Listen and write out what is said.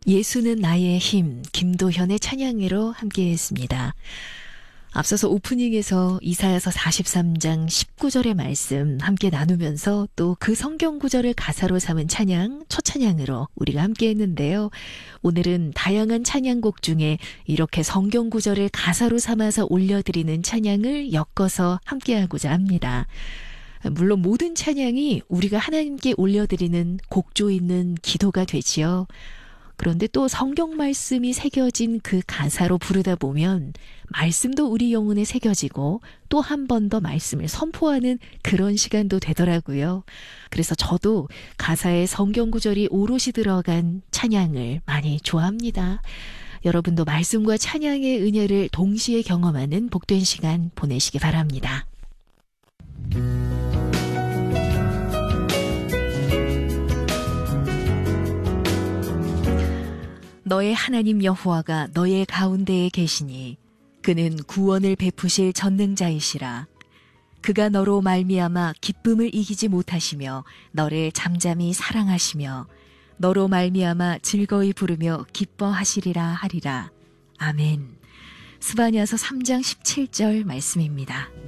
예수는 나의 힘, 김도현의 찬양으로 함께했습니다. 앞서서 오프닝에서 이사야서 43장 19절의 말씀 함께 나누면서 또 그 성경 구절을 가사로 삼은 찬양, 첫 찬양으로 우리가 함께 했는데요. 오늘은 다양한 찬양곡 중에 이렇게 성경 구절을 가사로 삼아서 올려드리는 찬양을 엮어서 함께하고자 합니다. 물론 모든 찬양이 우리가 하나님께 올려드리는 곡조 있는 기도가 되지요. 그런데 또 성경 말씀이 새겨진 그 가사로 부르다 보면 말씀도 우리 영혼에 새겨지고 또 한 번 더 말씀을 선포하는 그런 시간도 되더라고요. 그래서 저도 가사에 성경 구절이 오롯이 들어간 찬양을 많이 좋아합니다. 여러분도 말씀과 찬양의 은혜를 동시에 경험하는 복된 시간 보내시기 바랍니다. 너의 하나님 여호와가 너의 가운데에 계시니 그는 구원을 베푸실 전능자이시라. 그가 너로 말미암아 기쁨을 이기지 못하시며 너를 잠잠히 사랑하시며 너로 말미암아 즐거이 부르며 기뻐하시리라 하리라. 아멘. 스바냐서 3장 17절 말씀입니다.